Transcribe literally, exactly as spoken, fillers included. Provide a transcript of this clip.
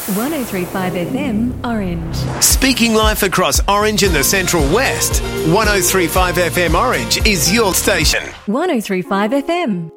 one oh three point five F M, Orange. Speaking life across Orange and the Central West, one oh three point five F M Orange is your station. one oh three point five F M.